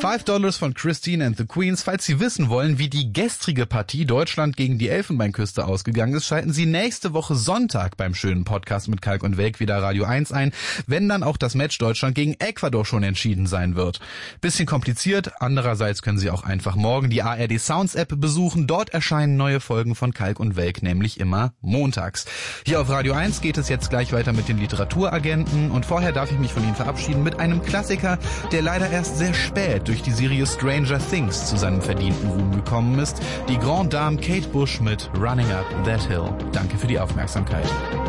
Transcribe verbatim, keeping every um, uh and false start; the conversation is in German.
Five Dollars von Christine and the Queens. Falls Sie wissen wollen, wie die gestrige Partie Deutschland gegen die Elfenbeinküste ausgegangen ist, schalten Sie nächste Woche Sonntag beim schönen Podcast mit Kalk und Welk wieder Radio eins ein, wenn dann auch das Match Deutschland gegen Ecuador schon entschieden sein wird. Bisschen kompliziert, andererseits können Sie auch einfach morgen die A R D Sounds App besuchen. Dort erscheinen neue Folgen von Kalk und Welk, nämlich immer montags. Hier auf Radio eins geht es jetzt gleich weiter mit den Literaturagenten und vorher darf ich mich von Ihnen verabschieden mit einem Klassiker, der leider erst sehr spät durch die Serie Stranger Things zu seinem verdienten Ruhm gekommen ist. Die Grande Dame Kate Bush mit Running Up That Hill. Danke für die Aufmerksamkeit.